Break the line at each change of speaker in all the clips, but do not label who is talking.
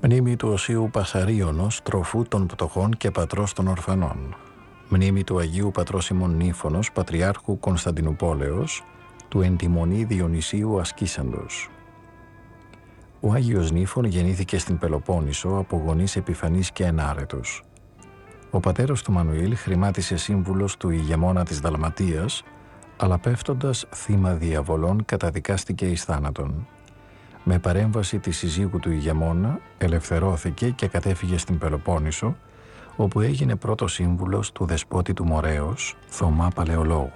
Μνήμη του Οσίου Πασαρίωνος, τροφού των πτωχών και πατρός των ορφανών. Μνήμη του Αγίου Πατρός ημών Νύφωνος, Πατριάρχου Κωνσταντινουπόλεως, του εντιμονή Διονυσίου ασκήσαντος. Ο Άγιος Νύφων γεννήθηκε στην Πελοπόννησο από γονείς επιφανείς και ενάρετους. Ο πατέρας του Μανουήλ χρημάτισε σύμβουλος του ηγεμόνα της Δαλματίας, αλλά πέφτοντας θύμα διαβολών καταδικάστηκε εις θάνατον. Με παρέμβαση της συζύγου του ηγεμόνα ελευθερώθηκε και κατέφυγε στην Πελοπόννησο, όπου έγινε πρώτος σύμβουλος του δεσπότη του Μορέως, Θωμά Παλαιολόγου.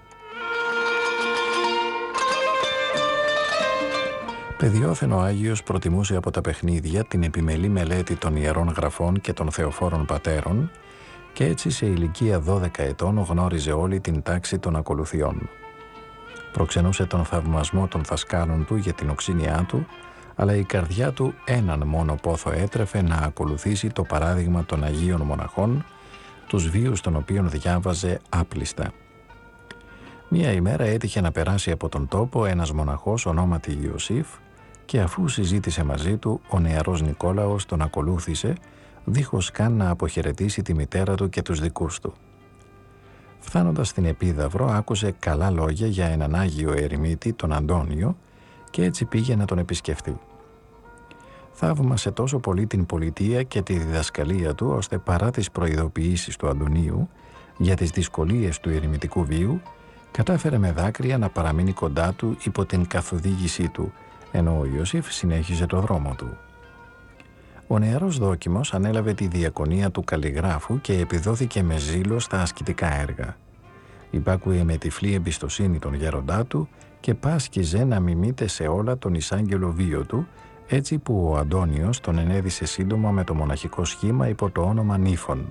Παιδιόθεν ο Άγιος προτιμούσε από τα παιχνίδια την επιμελή μελέτη των Ιερών Γραφών και των Θεοφόρων Πατέρων και έτσι σε ηλικία 12 ετών γνώριζε όλη την τάξη των ακολουθιών. Προξενούσε τον θαυμασμό των δασκάλων του για την οξύνιά του, αλλά η καρδιά του έναν μόνο πόθο έτρεφε να ακολουθήσει το παράδειγμα των Αγίων Μοναχών, τους βίους των οποίων διάβαζε άπλιστα. Μία ημέρα έτυχε να περάσει από τον τόπο ένας μοναχός ονόματι Ιωσήφ και αφού συζήτησε μαζί του, ο νεαρός Νικόλαος τον ακολούθησε, δίχως καν να αποχαιρετήσει τη μητέρα του και τους δικούς του. Φτάνοντας στην Επίδαυρο άκουσε καλά λόγια για έναν Άγιο Ερημίτη, τον Αντώνιο, και έτσι πήγε να τον επισκεφτεί. Θαύμασε τόσο πολύ την πολιτεία και τη διδασκαλία του, ώστε παρά τις προειδοποιήσεις του Αντωνίου για τις δυσκολίες του ερημιτικού βίου, κατάφερε με δάκρυα να παραμείνει κοντά του υπό την καθοδήγησή του, ενώ ο Ιωσήφ συνέχιζε το δρόμο του. Ο νεαρός δόκιμος ανέλαβε τη διακονία του καλλιγράφου και επιδόθηκε με ζήλο στα ασκητικά έργα. Υπάκουε με τυφλή εμπιστοσύνη τον γέροντά του και πάσχιζε να μιμείται σε όλα τον εισάγγελο βίο του, έτσι που ο Αντώνιος τον ενέδισε σύντομα με το μοναχικό σχήμα υπό το όνομα Νύφων.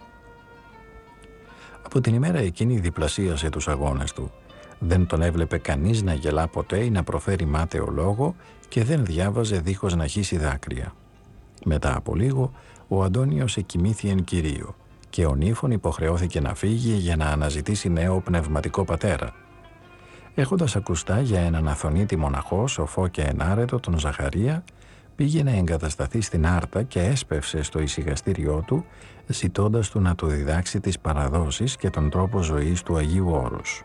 Από την ημέρα εκείνη διπλασίασε τους αγώνες του. Δεν τον έβλεπε κανείς να γελά ποτέ ή να προφέρει μάταιο λόγο και δεν διάβαζε δίχως να χύσει δάκρυα. Μετά από λίγο, ο Αντώνιος εκοιμήθη εν κυρίω και ο Νύφων υποχρεώθηκε να φύγει για να αναζητήσει νέο πνευματικό πατέρα. Έχοντας ακουστά για έναν αθωνίτη μοναχό, σοφό και ενάρετο, τον Ζαχαρία, πήγε να εγκατασταθεί στην Άρτα και έσπευσε στο ησυχαστήριό του, ζητώντας του να του διδάξει τις παραδόσεις και τον τρόπο ζωής του Αγίου Όρους.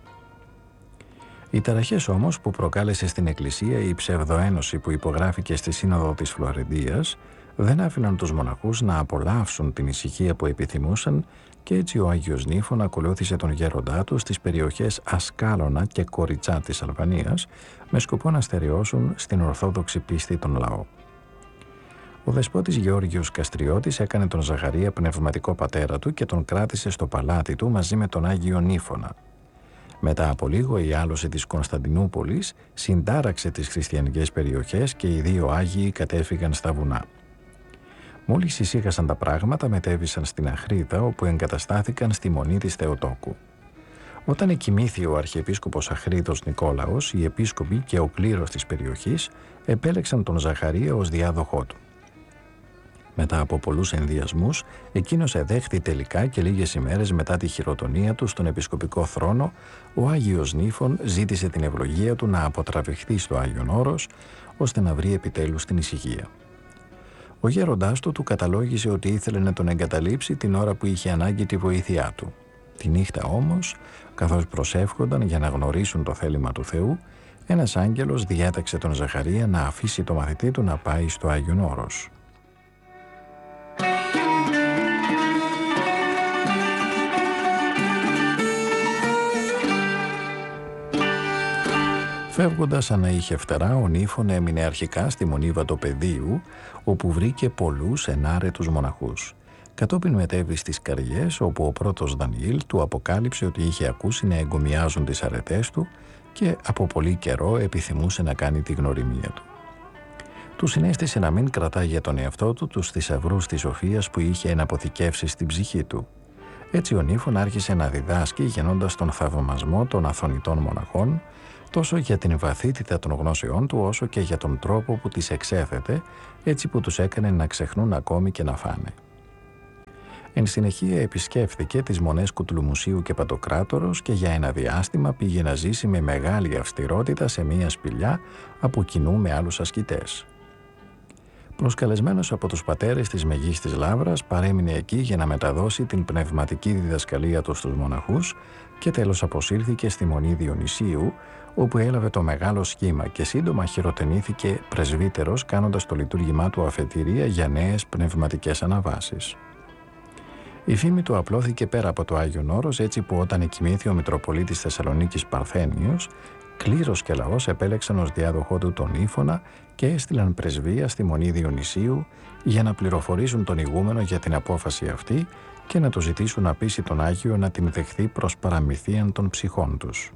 Οι ταραχές όμως που προκάλεσε στην Εκκλησία η ψευδοένωση που υπογράφηκε στη Σύνοδο της Φλωρεντίας δεν άφηναν τους μοναχούς να απολαύσουν την ησυχία που επιθυμούσαν και έτσι ο Άγιος Νύφων ακολούθησε τον γέροντά του στις περιοχές Ασκάλωνα και Κοριτσά της Αλβανίας με σκοπό να στερεώσουν στην ορθόδοξη πίστη τον λαό. Ο δεσπότης Γεώργιος Καστριώτης έκανε τον Ζαχαρία πνευματικό πατέρα του και τον κράτησε στο παλάτι του μαζί με τον Άγιο Νύφωνα. Μετά από λίγο η άλωση της Κωνσταντινούπολης συντάραξε τις χριστιανικές περιοχές και οι δύο Άγιοι κατέφυγαν στα βουνά. Μόλις ησύχασαν τα πράγματα μετέβησαν στην Αχρίδα, όπου εγκαταστάθηκαν στη μονή της Θεοτόκου. Όταν εκοιμήθη ο Αρχιεπίσκοπος Αχρίδος Νικόλαος, οι επίσκοποι και ο κλήρος της περιοχής επέλεξαν τον Ζαχαρία ως διάδοχό του. Μετά από πολλούς ενδιασμούς, εκείνος εδέχθη τελικά και λίγες ημέρες μετά τη χειροτονία του στον επισκοπικό θρόνο, ο Άγιος Νύφων ζήτησε την ευλογία του να αποτραβηχθεί στο Άγιον Όρος, ώστε να βρει επιτέλους την ησυχία. Ο γέροντάς του καταλόγισε ότι ήθελε να τον εγκαταλείψει την ώρα που είχε ανάγκη τη βοήθειά του. Τη νύχτα όμως, καθώς προσεύχονταν για να γνωρίσουν το θέλημα του Θεού, ένας άγγελος διάταξε τον Ζαχαρία να αφήσει το μαθητή του να πάει στο Άγιον Όρος. Φεύγοντας ανά είχε φτερά, ο Νύφων έμεινε αρχικά στη μονή Βατοπεδίου, όπου βρήκε πολλούς ενάρετους μοναχούς. Κατόπιν μετέβη στις Καριές, όπου ο πρώτος Δανιήλ του αποκάλυψε ότι είχε ακούσει να εγκομιάζουν τις αρετές του και από πολύ καιρό επιθυμούσε να κάνει τη γνωριμία του. Του συνέστησε να μην κρατάει για τον εαυτό του τους θησαυρούς της σοφίας που είχε εναποθηκεύσει στην ψυχή του. Έτσι ο Νύφων άρχισε να διδάσκει γεννώντας τον θαυμασμό των αθωνητών μοναχών, τόσο για την βαθύτητα των γνώσεών του όσο και για τον τρόπο που τις εξέθετε, έτσι που τους έκανε να ξεχνούν ακόμη και να φάνε. Εν συνεχεία επισκέφθηκε τις μονές Κουτλουμουσίου και Παντοκράτορος και για ένα διάστημα πήγε να ζήσει με μεγάλη αυστηρότητα σε μία σπηλιά από κοινού με άλλους ασκητές. Προσκαλεσμένος από τους πατέρες της Μεγίστης Λαύρας, παρέμεινε εκεί για να μεταδώσει την πνευματική διδασκαλία του στους μοναχούς και τέλος αποσύρθηκε στη Μονή Διονυσίου, όπου έλαβε το μεγάλο σχήμα και σύντομα χειροτενήθηκε πρεσβύτερος, κάνοντας το λειτουργήμά του αφετηρία για νέες πνευματικές αναβάσεις. Η φήμη του απλώθηκε πέρα από το Άγιον Όρος, έτσι που όταν εκοιμήθη ο Μητροπολίτης Θεσσαλονίκης Παρθένιος, κλήρος και λαός επέλεξαν ως διάδοχό του τον Ήφωνα και έστειλαν πρεσβεία στη Μονή Διονυσίου για να πληροφορήσουν τον ηγούμενο για την απόφαση αυτή και να του ζητήσουν να πείσει τον Άγιο να την δεχθεί προς παραμυθίαν των ψυχών τους.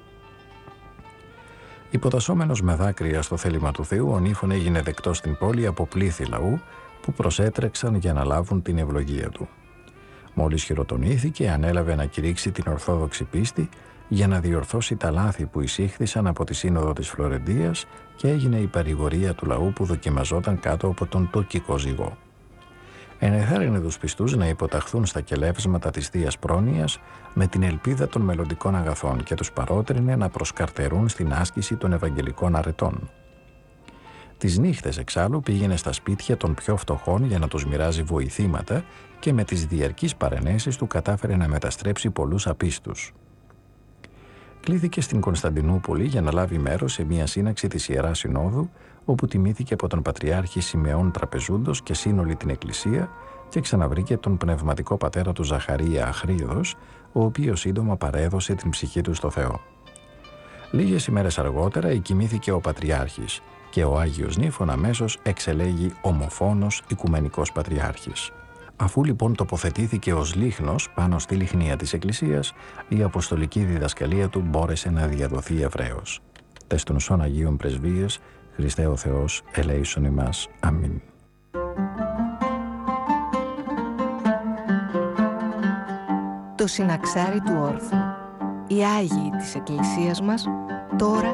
Υποτασσόμενος με δάκρυα στο θέλημα του Θεού, ο Νύφων έγινε δεκτός στην πόλη από πλήθη λαού που προσέτρεξαν για να λάβουν την ευλογία του. Μόλις χειροτονήθηκε, ανέλαβε να κηρύξει την Ορθόδοξη πίστη για να διορθώσει τα λάθη που εισήχθησαν από τη Σύνοδο της Φλωρεντίας και έγινε η παρηγορία του λαού που δοκιμαζόταν κάτω από τον τουρκικό ζυγό. Ενεθάρρυνε τους πιστούς να υποταχθούν στα κελεύσματα της Θείας Πρόνοιας με την ελπίδα των μελλοντικών αγαθών και τους παρότρινε να προσκαρτερούν στην άσκηση των Ευαγγελικών αρετών. Τις νύχτες εξάλλου πήγαινε στα σπίτια των πιο φτωχών για να τους μοιράζει βοηθήματα και με τις διαρκείς παρενέσεις του κατάφερε να μεταστρέψει πολλούς απίστους. Κλήθηκε στην Κωνσταντινούπολη για να λάβει μέρος σε μια σύναξη της Ιεράς Συνόδου, όπου τιμήθηκε από τον Πατριάρχη Σιμεών Τραπεζούντος και σύνολη την Εκκλησία και ξαναβρήκε τον πνευματικό πατέρα του Ζαχαρία Αχρίδος, ο οποίος σύντομα παρέδωσε την ψυχή του στο Θεό. Λίγες ημέρες αργότερα εκοιμήθηκε ο Πατριάρχης και ο Άγιος Νύφων αμέσως εξελέγει ομοφόνος Οικουμενικός Πατριάρχης. Αφού λοιπόν τοποθετήθηκε ως λίχνος πάνω στη λιχνία της Εκκλησίας, η αποστολική διδασκαλία του μπόρεσε να διαδοθεί ευρέως. Τες των σών Αγίων Πρεσβείες, Χριστέ ο Θεός, ελέησον ημάς. Αμήν.
Το συναξάρι του όρθου. Οι Άγιοι της Εκκλησίας μας τώρα